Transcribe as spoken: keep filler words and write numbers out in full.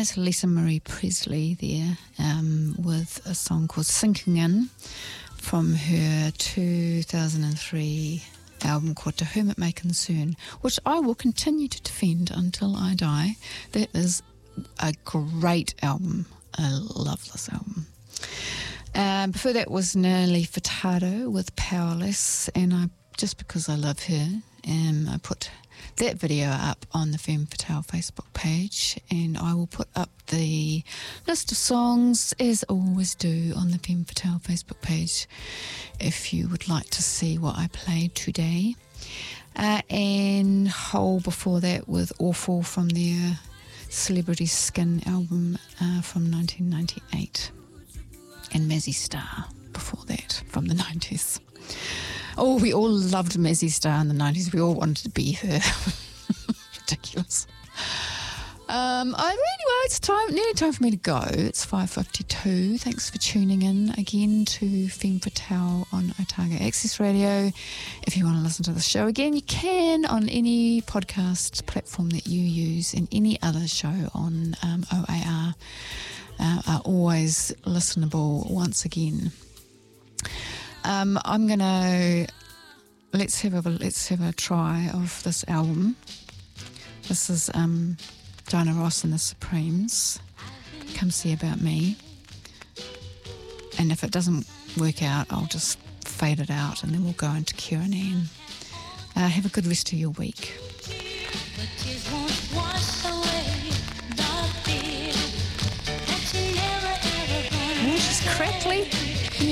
That's Lisa Marie Presley there um, with a song called Sinking In from her two thousand three album called To Whom It May Concern, which I will continue to defend until I die. That is a great album. I love this album. Um, before that was Nelly Furtado with Powerless, and I just because I love her, um, I put that video up on the Femme Fatale Facebook page, and I will put up the list of songs, as I always do, on the Femme Fatale Facebook page if you would like to see what I played today. Uh, and Hole before that with Awful from their Celebrity Skin album uh, from nineteen ninety-eight. And Mazzy Star before that from the nineties. Oh, we all loved Mazzy Star in the nineties. We all wanted to be her. Ridiculous. Um, I anyway, it's time, nearly time for me to go. It's five fifty-two. Thanks for tuning in again to Femme Fatale on Otago Access Radio. If you want to listen to the show again, you can on any podcast platform that you use, and any other show on um, O A R uh, are always listenable once again. Um, I'm gonna let's have a let's have a try of this album. This is um, Diana Ross and the Supremes. Come See About Me. And if it doesn't work out, I'll just fade it out, and then we'll go into Q and A. Uh, have a good rest of your week.